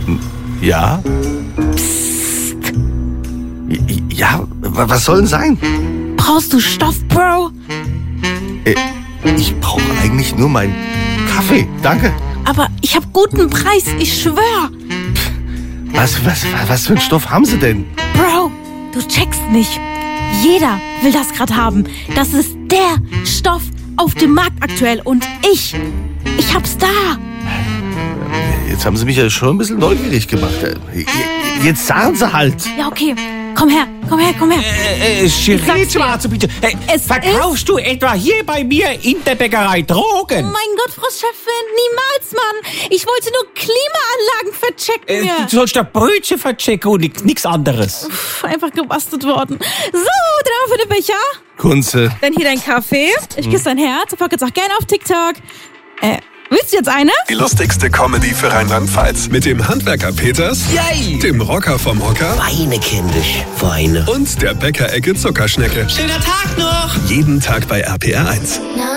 Ja? Psst. Ja, was soll denn sein? Brauchst du Stoff, Bro? Ich brauche eigentlich nur meinen Kaffee. Danke. Aber ich hab guten Preis, ich schwör. Was für einen Stoff haben Sie denn? Bro, du checkst nicht. Jeder will das gerade haben. Das ist der Stoff auf dem Markt aktuell. Und ich hab's da. Jetzt haben Sie mich ja schon ein bisschen neugierig gemacht. Jetzt sagen Sie halt. Ja, okay. Komm her. Shirin, Schwarze, bitte. Es Verkaufst du etwa hier bei mir in der Bäckerei Oh Drogen? mein Gott, Frau Chefin, niemals, Mann. Ich wollte nur Klimaanlagen verchecken. Du sollst doch Brötchen verchecken und nichts anderes. Einfach gebastelt worden. So, drauf für den Becher. Kunze. Dann hier dein Kaffee. Ich küsse dein Herz. Folgt jetzt auch gerne auf TikTok. Willst du jetzt eine? Die lustigste Comedy für Rheinland-Pfalz. Mit dem Handwerker Peters, Yay! dem Rocker vom Hocker Weine, kindisch, Weine. und der Bäckerecke Zuckerschnecke. Schöner Tag noch! Jeden Tag bei RPR 1.